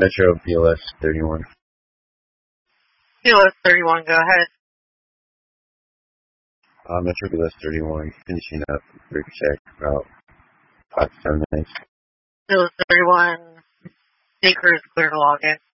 Metro BLS 31. BLS 31, go ahead. Metro BLS 31, finishing up brief check about 5 to 7 minutes. BLS 31, Baker is clear to log in.